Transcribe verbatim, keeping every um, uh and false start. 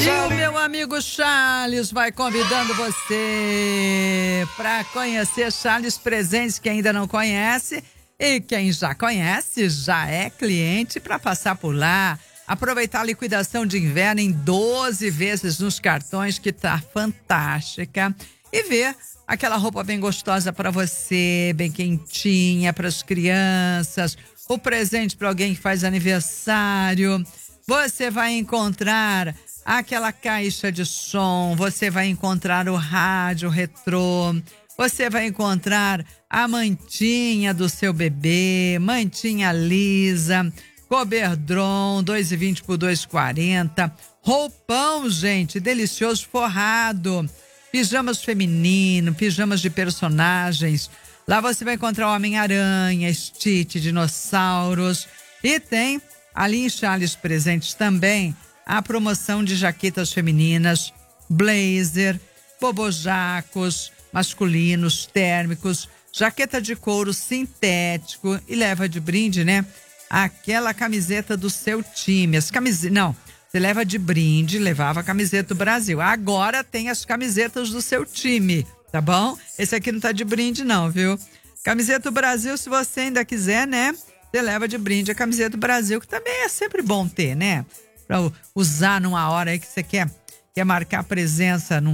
E o meu amigo Charles vai convidando você para conhecer Charles Presentes, que ainda não conhece. E quem já conhece, já é cliente para passar por lá. Aproveitar a liquidação de inverno em doze vezes nos cartões, que tá fantástica. E ver aquela roupa bem gostosa para você, bem quentinha para as crianças. O presente para alguém que faz aniversário. Você vai encontrar aquela caixa de som, você vai encontrar o rádio retrô, você vai encontrar a mantinha do seu bebê, mantinha lisa, coberdron, dois e vinte por dois e quarenta, roupão, gente, delicioso, forrado, pijamas feminino, pijamas de personagens. Lá você vai encontrar o Homem-Aranha, Stitch, dinossauros, e tem ali em Charles Presentes também a promoção de jaquetas femininas, blazer, bobojacos masculinos, térmicos, jaqueta de couro sintético e leva de brinde, né? Aquela camiseta do seu time. As camisetas, não, você leva de brinde, levava a camiseta do Brasil. Agora tem as camisetas do seu time, tá bom? Esse aqui não tá de brinde não, viu? Camiseta do Brasil, se você ainda quiser, né? Você leva de brinde a camiseta do Brasil, que também é sempre bom ter, né? Pra usar numa hora aí que você quer, quer marcar presença num